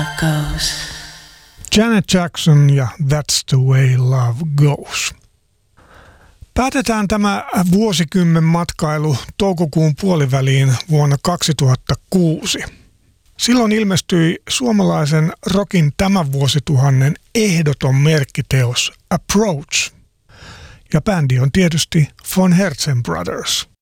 goes. Janet Jackson ja That's the way love goes. Päätetään tämä vuosikymmen matkailu toukokuun puoliväliin vuonna 2006. Silloin ilmestyi suomalaisen rockin tämän vuosituhannen ehdoton merkkiteos Approach. Ja bändi on tietysti Von Herzen Brothers.